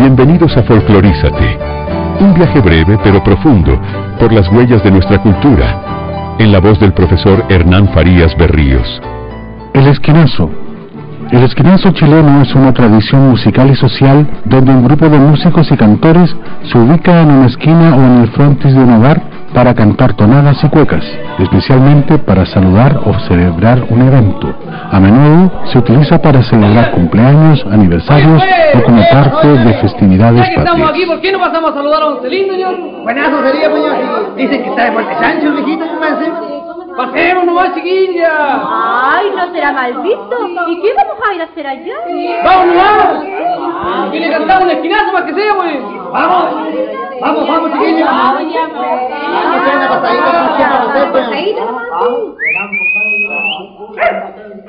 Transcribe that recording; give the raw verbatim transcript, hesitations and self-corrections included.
Bienvenidos a Folclorízate, un viaje breve pero profundo por las huellas de nuestra cultura, en la voz del profesor Hernán Farías Berríos. El esquinazo. El esquinazo chileno es una tradición musical y social donde un grupo de músicos y cantores se ubica en una esquina o en el frontis de un hogar para cantar tonadas y cuecas, especialmente para saludar o celebrar un evento. A menudo se utiliza para celebrar cumpleaños, aniversarios o como parte de festividades Ya que estamos patrias. aquí, ¿por qué no pasamos a saludar a don Celín, señor? Buenazo sería, señor. Dicen que está de Puente Sancho, viejito, ¿qué más hacer? Pasemos nomás, chiquilla. Ay, no será mal visto. ¿Y qué vamos a ir a hacer allá? Vamos nomás. ¿Quiere cantar un esquinazo más que sea, pues? Vamos, vamos, vamos, chiquillos. Vamos, vamos, una pasadita, una pasadita, una pasadita.